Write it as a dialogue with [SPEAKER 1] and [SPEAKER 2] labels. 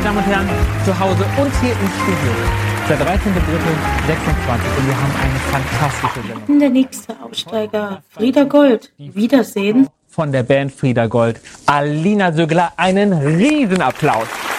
[SPEAKER 1] meine Damen und Herren, zu Hause und hier im Studio. Der 13.3.26 und wir haben eine fantastische Sendung.
[SPEAKER 2] Der nächste Aussteiger, Frieda Gold. Wiedersehen.
[SPEAKER 1] Von der Band Frieda Gold, Alina Sögler, einen Riesenapplaus.